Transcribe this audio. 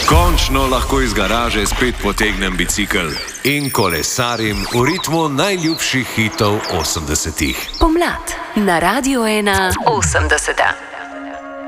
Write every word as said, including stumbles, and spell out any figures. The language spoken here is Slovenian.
Končno lahko iz garaže spet potegnem bicikel in kolesarim v ritmu najljubših hitov osemdesetih. Pomlad na Radiu ena osemdeseta.